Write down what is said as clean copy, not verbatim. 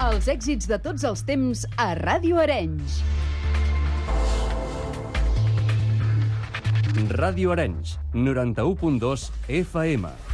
Els èxits de tots els temps a Ràdio Arenys. Ràdio Arenys, 91.2 FM.